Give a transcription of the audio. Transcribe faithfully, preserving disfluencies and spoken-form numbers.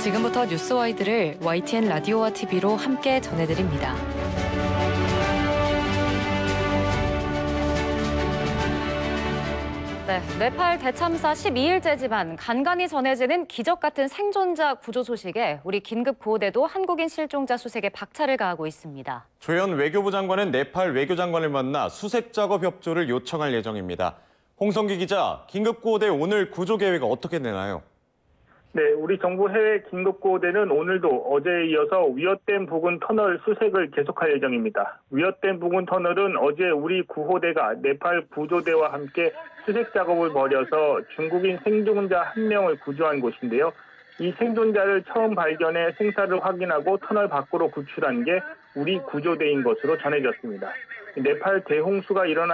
지금부터 뉴스와이드를 와이티엔 라디오와 티비로 함께 전해드립니다. 네, 네팔 대참사 십이 일째지만 간간히 전해지는 기적 같은 생존자 구조 소식에 우리 긴급 구호대도 한국인 실종자 수색에 박차를 가하고 있습니다. 조현 외교부 장관은 네팔 외교장관을 만나 수색 작업 협조를 요청할 예정입니다. 홍성기 기자, 긴급 구호대 오늘 구조 계획 어떻게 되나요? 네, 우리 정부 해외 긴급구호대는 오늘도 어제에 이어서 위엇댐 부근 터널 수색을 계속할 예정입니다. 위엇댐 부근 터널은 어제 우리 구호대가 네팔 구조대와 함께 수색 작업을 벌여서 중국인 생존자 한 명을 구조한 곳인데요. 이 생존자를 처음 발견해 생사를 확인하고 터널 밖으로 구출한 게 우리 구조대인 것으로 전해졌습니다. 네팔 대홍수가 일어난